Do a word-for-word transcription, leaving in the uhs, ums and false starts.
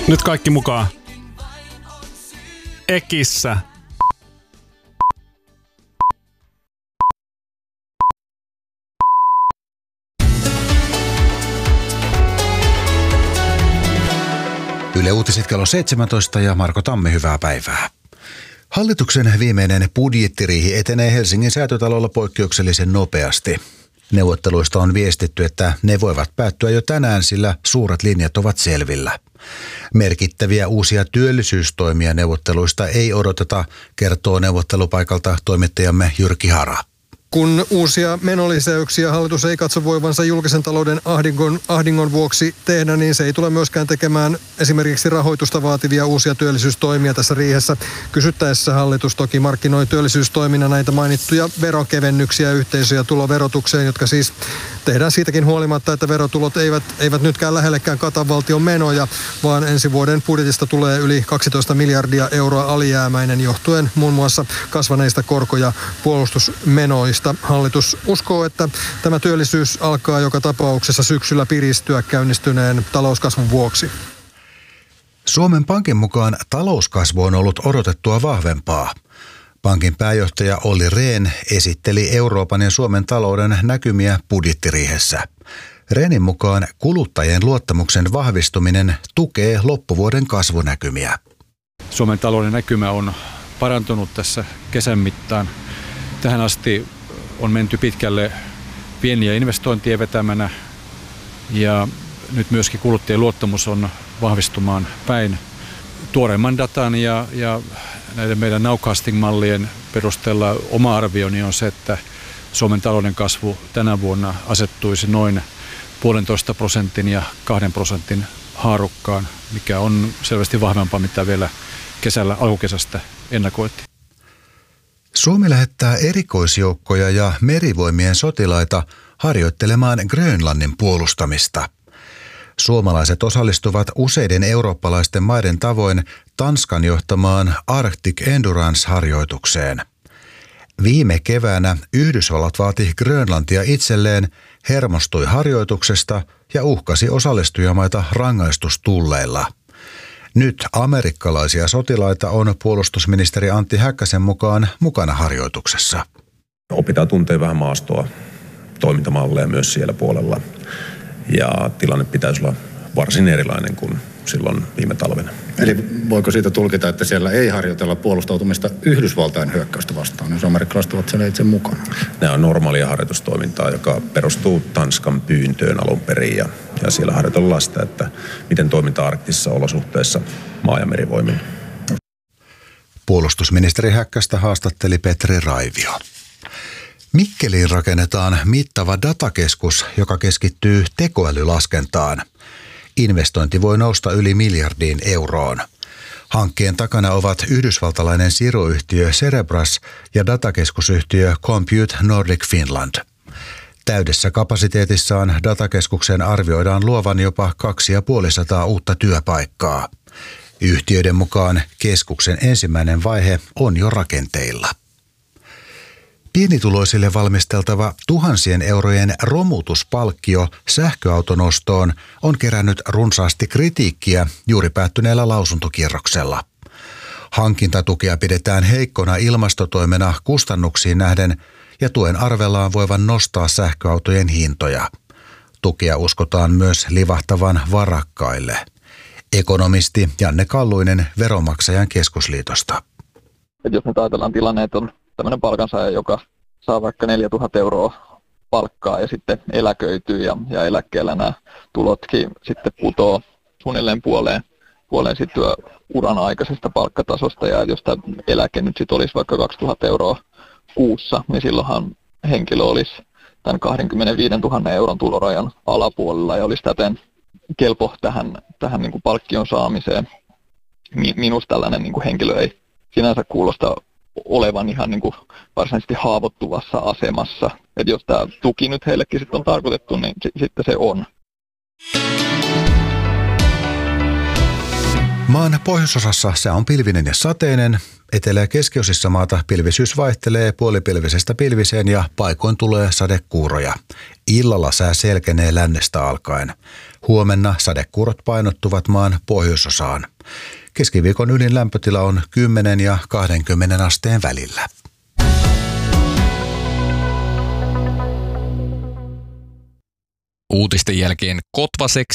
Nyt kaikki mukaan. Ekissä. Yle Uutiset kello seitsemäntoista ja Marko Tammi, hyvää päivää. Hallituksen viimeinen budjettiriihi etenee Helsingin Säätytalolla poikkeuksellisen nopeasti. Neuvotteluista on viestitty, että ne voivat päättyä jo tänään, sillä suuret linjat ovat selvillä. Merkittäviä uusia työllisyystoimia neuvotteluista ei odoteta, kertoo neuvottelupaikalta toimittajamme Jyrki Hara. Kun uusia menolisäyksiä hallitus ei katso voivansa julkisen talouden ahdingon, ahdingon vuoksi tehdä, niin se ei tule myöskään tekemään esimerkiksi rahoitusta vaativia uusia työllisyystoimia tässä riihessä. Kysyttäessä hallitus toki markkinoi työllisyystoimina näitä mainittuja veronkevennyksiä yhteisö- ja tuloverotukseen, jotka siis tehdään siitäkin huolimatta, että verotulot eivät, eivät nytkään lähellekään kata valtion menoja, vaan ensi vuoden budjetista tulee yli kaksitoista miljardia euroa alijäämäinen johtuen muun muassa kasvaneista korko- ja puolustusmenoista. Hallitus uskoo, että tämä työllisyys alkaa joka tapauksessa syksyllä piristyä käynnistyneen talouskasvun vuoksi. Suomen Pankin mukaan talouskasvu on ollut odotettua vahvempaa. Pankin pääjohtaja Olli Rehn esitteli Euroopan ja Suomen talouden näkymiä budjettiriihessä. Rehnin mukaan kuluttajien luottamuksen vahvistuminen tukee loppuvuoden kasvunäkymiä. Suomen talouden näkymä on parantunut tässä kesän mittaan. Tähän asti on menty pitkälle pieniä investointien vetämänä ja nyt myöskin kuluttajien luottamus on vahvistumaan päin. Tuoreimman datan ja, ja näiden meidän nowcasting-mallien perusteella oma arvioni on se, että Suomen talouden kasvu tänä vuonna asettuisi noin puolentoista prosentin ja kahden prosentin haarukkaan, mikä on selvästi vahvempaa, mitä vielä kesällä alkukesästä ennakoitiin. Suomi lähettää erikoisjoukkoja ja merivoimien sotilaita harjoittelemaan Grönlannin puolustamista. Suomalaiset osallistuvat useiden eurooppalaisten maiden tavoin Tanskan johtamaan Arctic Endurance-harjoitukseen. Viime keväänä Yhdysvallat vaati Grönlantia itselleen, hermostui harjoituksesta ja uhkasi osallistujamaita rangaistustulleilla. Nyt amerikkalaisia sotilaita on puolustusministeri Antti Häkkäsen mukaan mukana harjoituksessa. Opitaan tuntea vähän maastoa, toimintamalleja myös siellä puolella. Ja tilanne pitäisi olla varsin erilainen kuin silloin viime talvena. Eli voiko siitä tulkita, että siellä ei harjoitella puolustautumista Yhdysvaltain hyökkäystä vastaan, jos amerikkalaiset ovat siellä itse mukana? Nämä on normaalia harjoitustoimintaa, joka perustuu Tanskan pyyntöön alun perin. Ja, ja siellä harjoitellaan sitä, että miten toiminta arktisissa olosuhteissa maa- ja merivoimin. Puolustusministeri Häkkästä haastatteli Petri Raivio. Mikkeliin rakennetaan mittava datakeskus, joka keskittyy tekoälylaskentaan. Investointi voi nousta yli miljardiin euroon. Hankkeen takana ovat yhdysvaltalainen siruuyhtiö Cerebras ja datakeskusyhtiö Compute Nordic Finland. Täydessä kapasiteetissaan datakeskuksen arvioidaan luovan jopa kaksisataaviisikymmentä uutta työpaikkaa. Yhtiöiden mukaan keskuksen ensimmäinen vaihe on jo rakenteilla. Pienituloisille valmisteltava tuhansien eurojen romutuspalkkio sähköautonostoon on kerännyt runsaasti kritiikkiä juuri päättyneellä lausuntokierroksella. Hankintatukea pidetään heikkona ilmastotoimena kustannuksiin nähden ja tuen arvellaan voivan nostaa sähköautojen hintoja. Tukea uskotaan myös livahtavan varakkaille. Ekonomisti Janne Kalluinen Veronmaksajan keskusliitosta. Et jos nyt ajatellaan tilanne, että on tämmöinen palkansaaja, joka saa vaikka neljätuhatta euroa palkkaa ja sitten eläköityy ja, ja eläkkeellä nämä tulotkin sitten putoo suunnilleen puoleen, puoleen sitten uran aikaisesta palkkatasosta. Ja jos tämä eläke nyt sitten olisi vaikka kaksituhatta euroa kuussa, niin silloinhan henkilö olisi tämän kaksikymmentäviisituhatta euron tulorajan alapuolella ja olisi täten kelpo tähän, tähän niin kuin palkkion saamiseen. Minusta tällainen niin kuin henkilö ei sinänsä kuulosta olevan ihan niin kuin varsinaisesti haavoittuvassa asemassa. Että jos tämä tuki nyt heillekin sitten on tarkoitettu, niin s- sitten se on. Maan pohjoisosassa sää on pilvinen ja sateinen. Etelä- ja keskiosissa maata pilvisyys vaihtelee puolipilvisestä pilviseen ja paikoin tulee sadekuuroja. Illalla sää selkenee lännestä alkaen. Huomenna sadekuurot painottuvat maan pohjoisosaan. Keskiviikon ylin lämpötila on kymmenen ja kaksikymmentä asteen välillä. Uutisten jälkeen Kotva